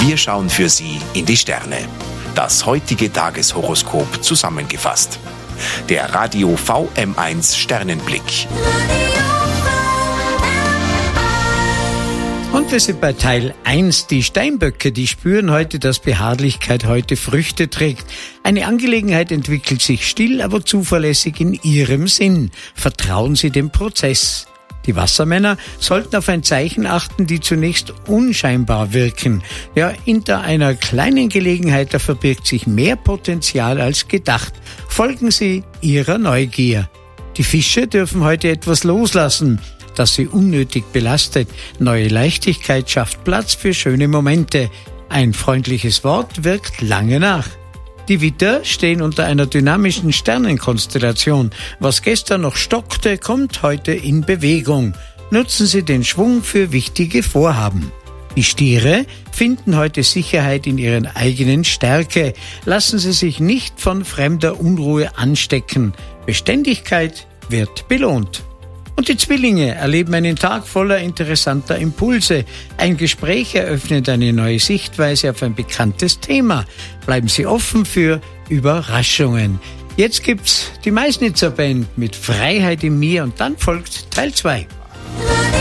Wir schauen für Sie in die Sterne. Das heutige Tageshoroskop zusammengefasst. Der Radio VM1 Sternenblick. Und wir sind bei Teil 1. Die Steinböcke, die spüren heute, dass Beharrlichkeit heute Früchte trägt. Eine Angelegenheit entwickelt sich still, aber zuverlässig in ihrem Sinn. Vertrauen Sie dem Prozess. Die Wassermänner sollten auf ein Zeichen achten, die zunächst unscheinbar wirken. Ja, hinter einer kleinen Gelegenheit, da verbirgt sich mehr Potenzial als gedacht. Folgen Sie Ihrer Neugier. Die Fische dürfen heute etwas loslassen, das sie unnötig belastet. Neue Leichtigkeit schafft Platz für schöne Momente. Ein freundliches Wort wirkt lange nach. Die Widder stehen unter einer dynamischen Sternenkonstellation. Was gestern noch stockte, kommt heute in Bewegung. Nutzen Sie den Schwung für wichtige Vorhaben. Die Stiere finden heute Sicherheit in ihren eigenen Stärke. Lassen Sie sich nicht von fremder Unruhe anstecken. Beständigkeit wird belohnt. Und die Zwillinge erleben einen Tag voller interessanter Impulse. Ein Gespräch eröffnet eine neue Sichtweise auf ein bekanntes Thema. Bleiben Sie offen für Überraschungen. Jetzt gibt's die Meißnitzer Band mit Freiheit in mir und dann folgt Teil 2.